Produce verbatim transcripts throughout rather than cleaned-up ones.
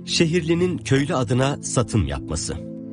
Şehirlinin köylü adına satım yapması.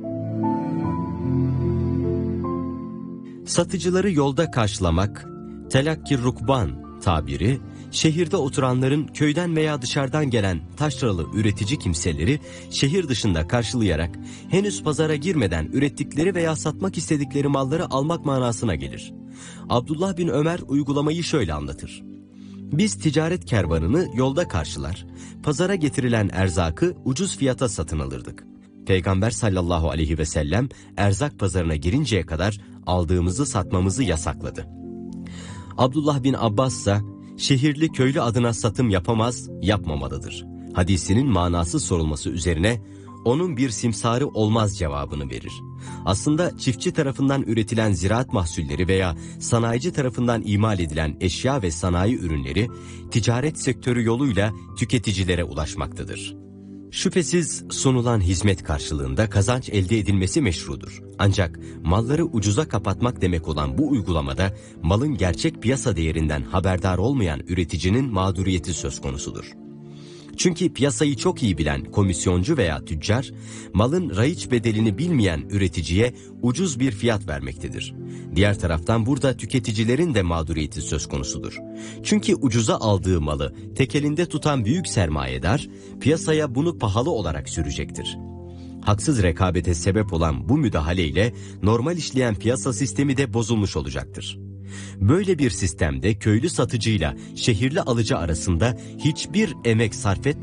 Satıcıları yolda karşılamak, telakki rukban tabiri, şehirde oturanların köyden veya dışarıdan gelen taşralı üretici kimseleri şehir dışında karşılayarak henüz pazara girmeden ürettikleri veya satmak istedikleri malları almak manasına gelir. Abdullah bin Ömer uygulamayı şöyle anlatır. Biz ticaret kervanını yolda karşılar, pazara getirilen erzakı ucuz fiyata satın alırdık. Peygamber sallallahu aleyhi ve sellem erzak pazarına girinceye kadar aldığımızı satmamızı yasakladı. Abdullah bin Abbas ise şehirli köylü adına satım yapamaz, yapmamalıdır hadisinin manası sorulması üzerine onun bir simsarı olmaz cevabını verir. Aslında çiftçi tarafından üretilen ziraat mahsulleri veya sanayici tarafından imal edilen eşya ve sanayi ürünleri ticaret sektörü yoluyla tüketicilere ulaşmaktadır. Şüphesiz sunulan hizmet karşılığında kazanç elde edilmesi meşrudur. Ancak malları ucuza kapatmak demek olan bu uygulamada malın gerçek piyasa değerinden haberdar olmayan üreticinin mağduriyeti söz konusudur. Çünkü piyasayı çok iyi bilen komisyoncu veya tüccar, malın raiç bedelini bilmeyen üreticiye ucuz bir fiyat vermektedir. Diğer taraftan burada tüketicilerin de mağduriyeti söz konusudur. Çünkü ucuza aldığı malı tek elinde tutan büyük sermayedar, piyasaya bunu pahalı olarak sürecektir. Haksız rekabete sebep olan bu müdahaleyle normal işleyen piyasa sistemi de bozulmuş olacaktır. Böyle bir sistemde köylü satıcıyla şehirli alıcı arasında hiçbir emek sarf etmeden